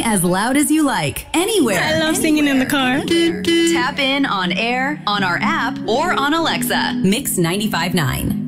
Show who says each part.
Speaker 1: as loud as you like, anywhere.
Speaker 2: I love singing in the car.
Speaker 1: Tap in on air, on our app, or on Alexa. Mix 95.9.